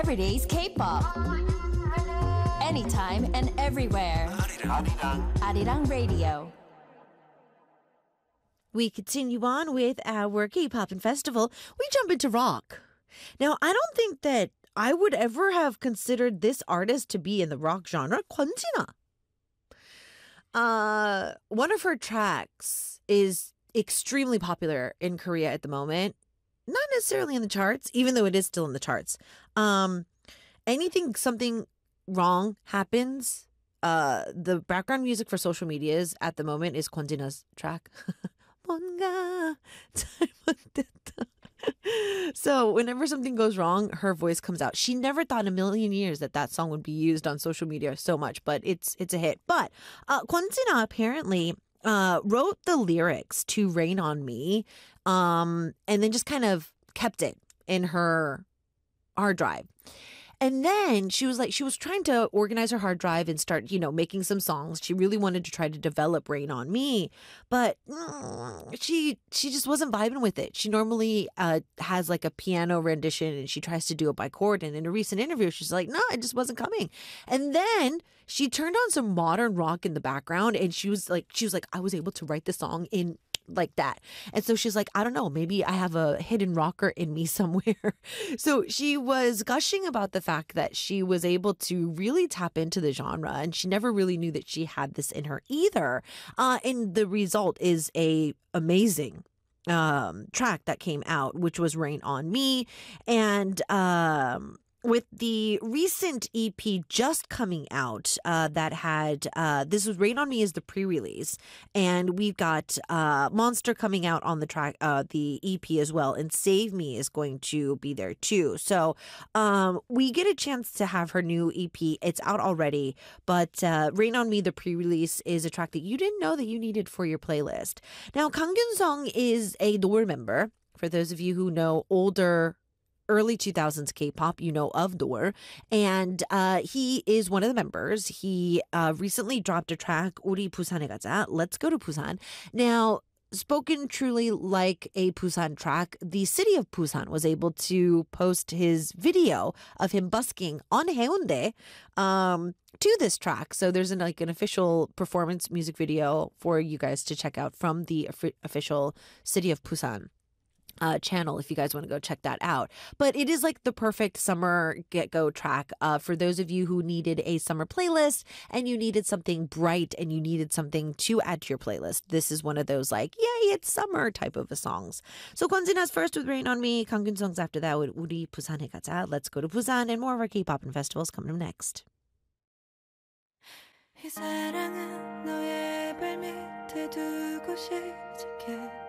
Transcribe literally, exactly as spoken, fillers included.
everyday's K-pop. Anytime and everywhere. Arirang Radio. We continue on with our K-pop and festival. We jump into rock. Now, I don't think that I would ever have considered this artist to be in the rock genre. Kwonjina. Uh, one of her tracks is extremely popular in Korea at the moment. Not necessarily in the charts, even though it is still in the charts. Um, anything, something wrong happens. Uh, the background music for social medias at the moment is Kwonjina's track. 뭔가 잘못됐다. So whenever something goes wrong, her voice comes out. She never thought in a million years that that song would be used on social media so much, but it's it's a hit. But uh, Kwonjina apparently uh, wrote the lyrics to "Rain on Me," um, and then just kind of kept it in her hard drive. And then she was like, she was trying to organize her hard drive and start, you know, making some songs. She really wanted to try to develop Rain on Me, but mm, she she just wasn't vibing with it. She normally uh, has like a piano rendition and she tries to do it by chord. And in a recent interview, she's like, no, it just wasn't coming. And then she turned on some modern rock in the background and she was like, she was like, I was able to write the song in like that. And so she's like, I don't know, maybe I have a hidden rocker in me somewhere. So she was gushing about the fact that she was able to really tap into the genre and she never really knew that she had this in her either. Uh, and the result is a amazing um, track that came out, which was Rain on Me. And um with the recent E P just coming out uh, that had, uh, this was Rain on Me is the pre-release. And we've got uh, Monster coming out on the track, uh, the E P as well. And Save Me is going to be there too. So um, we get a chance to have her new E P. It's out already. But uh, Rain on Me, the pre-release, is a track that you didn't know that you needed for your playlist. Now, Kang Kyun-sung is a Noor member. For those of you who know older early two thousands K-pop, you know of Noor, and uh, he is one of the members. He uh, recently dropped a track, 우리 부산에 가자, Let's Go to Busan. Now, spoken truly like a Busan track, the city of Busan was able to post his video of him busking on Haeundae um, to this track. So there's an, like an official performance music video for you guys to check out from the official city of Busan Uh, channel if you guys want to go check that out. But it is like the perfect summer get-go track uh, for those of you who needed a summer playlist and you needed something bright and you needed something to add to your playlist. This is one of those like, yay, it's summer type of songs. So Kwonjina's first with Rain on Me, Kang Kyun-sung's after that with 우리 부산에 가자, Let's Go to Busan, and more of our K-pop and festivals coming up next. 이 사랑은 너의 발밑에 두고 시작해